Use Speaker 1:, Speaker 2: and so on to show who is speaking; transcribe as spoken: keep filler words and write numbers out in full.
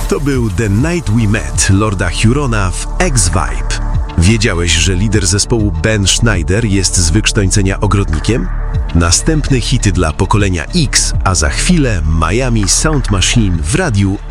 Speaker 1: To był The Night We Met Lorda Hurona w X-Vibe. Wiedziałeś, że lider zespołu Ben Schneider jest z wykształcenia ogrodnikiem? Następne hity dla pokolenia X, a za chwilę Miami Sound Machine w radiu